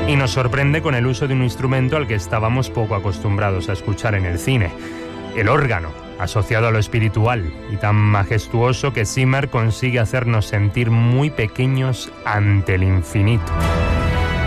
y nos sorprende con el uso de un instrumento al que estábamos poco acostumbrados a escuchar en el cine, el órgano, asociado a lo espiritual y tan majestuoso que Zimmer consigue hacernos sentir muy pequeños ante el infinito.